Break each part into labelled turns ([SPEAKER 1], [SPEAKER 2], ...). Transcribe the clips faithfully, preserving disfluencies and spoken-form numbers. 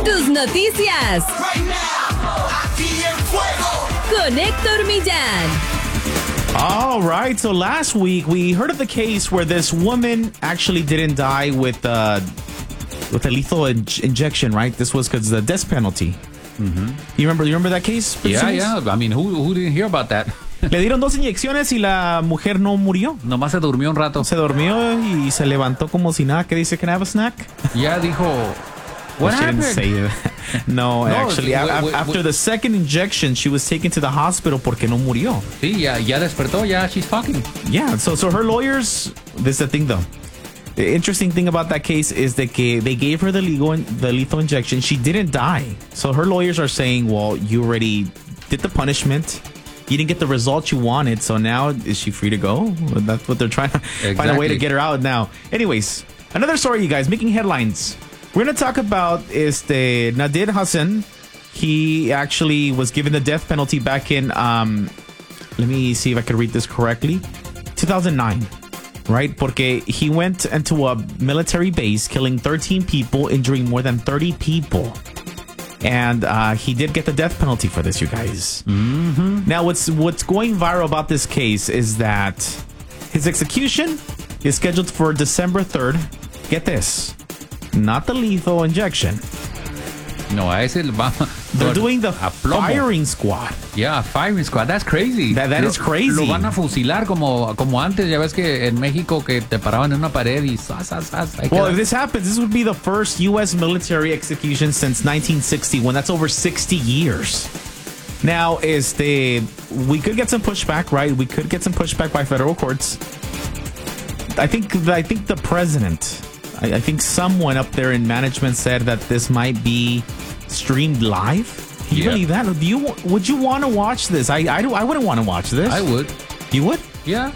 [SPEAKER 1] Tus noticias. Con Héctor Millán.
[SPEAKER 2] All right. So last week we heard of the case where this woman actually didn't die with uh, with a lethal in- injection, right? This was because of the death penalty. Mm-hmm. You remember? You remember that case?
[SPEAKER 3] Yeah, yeah. I mean, who who didn't hear about that?
[SPEAKER 2] Le dieron dos inyecciones y la mujer no murió.
[SPEAKER 3] Nomás se durmió un rato.
[SPEAKER 2] Se durmió y se levantó como si nada. ¿Qué dice? Can I have a snack?
[SPEAKER 3] Ya dijo. What
[SPEAKER 2] well, she
[SPEAKER 3] happened?
[SPEAKER 2] didn't say that. No, no, actually,
[SPEAKER 3] wait,
[SPEAKER 2] a-
[SPEAKER 3] wait,
[SPEAKER 2] after
[SPEAKER 3] wait.
[SPEAKER 2] the second injection, she was taken to the hospital porque no murió.
[SPEAKER 3] Sí, ya, ya despertó, ya she's talking.
[SPEAKER 2] Yeah, so so her lawyers, this is the thing though. The interesting thing about that case is that they gave her the legal the lethal injection. She didn't die. So her lawyers are saying, well, you already did the punishment. You didn't get the result you wanted. So now is she free to go? That's what they're trying to
[SPEAKER 3] Exactly.
[SPEAKER 2] find a way to get her out now. Anyways, another story, you guys, making headlines. We're going to talk about este Nadir Hassan. He actually was given the death penalty back in, um, let me see if I can read this correctly, two thousand nine, right? Porque he went into a military base, killing thirteen people, injuring more than thirty people. And uh, he did get the death penalty for this, you guys. Mm-hmm. Now, what's what's going viral about this case is that his execution is scheduled for December third. Get this. Not the lethal injection.
[SPEAKER 3] No, a ese va.
[SPEAKER 2] They're doing the
[SPEAKER 3] a plomo.
[SPEAKER 2] firing squad.
[SPEAKER 3] Yeah, firing squad. That's crazy.
[SPEAKER 2] That, that
[SPEAKER 3] lo,
[SPEAKER 2] is crazy.
[SPEAKER 3] Lo van a fusilar como, como antes. Ya ves que en México que te paraban en una pared y zas, zas, zas. Ahí
[SPEAKER 2] Well,
[SPEAKER 3] queda.
[SPEAKER 2] if this happens, this would be the first U S military execution since nineteen sixty-one. That's over sixty years. Now, is the we could get some pushback, right? We could get some pushback by federal courts. I think I think the president, I, I think someone up there in management said that this might be streamed live. Can you
[SPEAKER 3] Yeah.
[SPEAKER 2] believe that? Do you would you want to watch this? I I, do, I wouldn't want to watch this.
[SPEAKER 3] I would.
[SPEAKER 2] You would?
[SPEAKER 3] Yeah.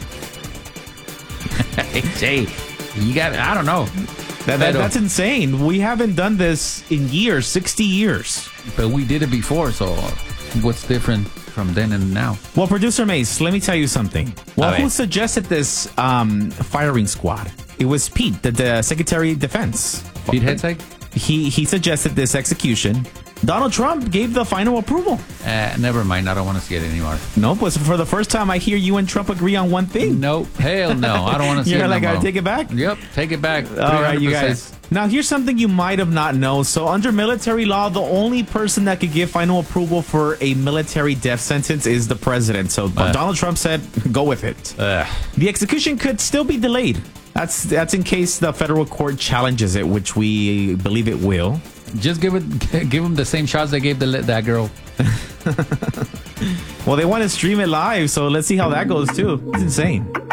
[SPEAKER 3] Hey, you got. I don't know.
[SPEAKER 2] That, that,
[SPEAKER 3] Pero-
[SPEAKER 2] that's insane. We haven't done this in years, sixty years.
[SPEAKER 3] But we did it before, so what's different from then and now?
[SPEAKER 2] Well, producer Mace, let me tell you something. Well,
[SPEAKER 3] A
[SPEAKER 2] who
[SPEAKER 3] ver.
[SPEAKER 2] suggested this um, firing squad? It was Pete, the, the Secretary of Defense.
[SPEAKER 3] Pete Hegseth?
[SPEAKER 2] He he suggested this execution. Donald Trump gave the final approval.
[SPEAKER 3] Uh, never mind. I don't want to see it anymore.
[SPEAKER 2] Nope, was for the first time I hear you and Trump agree on one thing.
[SPEAKER 3] Nope. Hell no. I don't want to see
[SPEAKER 2] You're
[SPEAKER 3] it
[SPEAKER 2] like,
[SPEAKER 3] no
[SPEAKER 2] I
[SPEAKER 3] more.
[SPEAKER 2] take it back?
[SPEAKER 3] Yep. Take it back.
[SPEAKER 2] All right, you
[SPEAKER 3] three hundred percent.
[SPEAKER 2] guys. Now, here's something you might have not known. So, under military law, the only person that could give final approval for a military death sentence is the president. So,
[SPEAKER 3] Uh.
[SPEAKER 2] Donald Trump said, go with it.
[SPEAKER 3] Ugh.
[SPEAKER 2] The execution could still be delayed. That's that's in case the federal court challenges it, which we believe it will.
[SPEAKER 3] Just give it. Give them the same shots they gave the, that girl.
[SPEAKER 2] Well, they want to stream it live, so let's see how that goes, too. It's insane.